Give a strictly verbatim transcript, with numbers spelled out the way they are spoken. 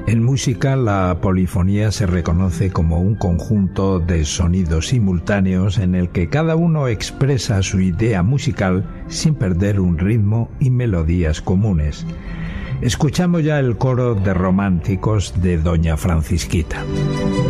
En música, la polifonía se reconoce como un conjunto de sonidos simultáneos en el que cada uno expresa su idea musical sin perder un ritmo y melodías comunes. Escuchamos ya el coro de románticos de Doña Francisquita.